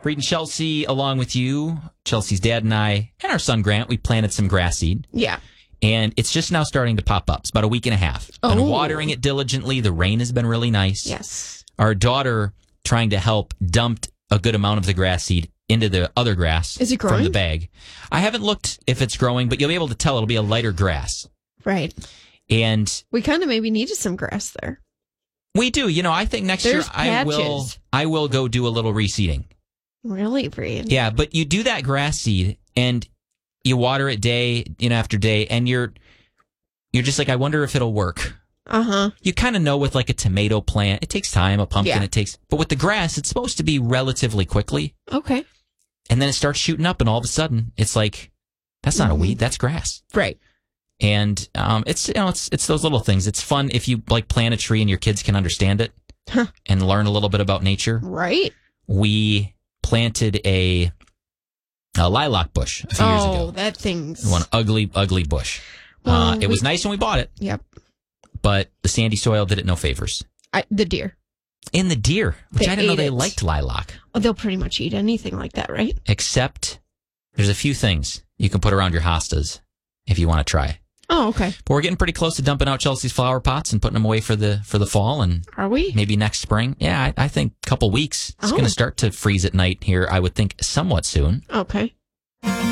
Reed and Chelsea, along with you, Chelsea's dad and I, and our son Grant, we planted some grass seed. Yeah. And it's just now starting to pop up. It's about a week and a half. Oh. Been watering it diligently. The rain has been really nice. Yes. Our daughter, trying to help, dumped a good amount of the grass seed into the other grass. Is it growing? From the bag. I haven't looked if it's growing, but you'll be able to tell it'll be a lighter grass. Right. And we kind of maybe needed some grass there. We do. I think next There's year I will go do a little reseeding. Really, Reed? Yeah, but you do that grass seed and you water it day, after day, and you're just like, I wonder if it'll work. Uh-huh. You kind of know with like a tomato plant, it takes time, a pumpkin, but with the grass, it's supposed to be relatively quickly. Okay. And then it starts shooting up, and all of a sudden, it's like, that's not a weed, that's grass. Right. And it's those little things. It's fun if you like plant a tree and your kids can understand it and learn a little bit about nature. Right. We planted a lilac bush a few years ago. Oh, that thing's one ugly, ugly bush. Well, it was nice when we bought it. Yep. But the sandy soil did it no favors. The deer. And the deer, which I didn't know they it. liked lilac. Well, they'll pretty much eat anything like that, right? Except there's a few things you can put around your hostas if you want to try. Oh, okay. But we're getting pretty close to dumping out Chelsea's flower pots and putting them away for the fall. And are we? Maybe next spring. Yeah, I think a couple weeks. It's going to start to freeze at night here, I would think, somewhat soon. Okay.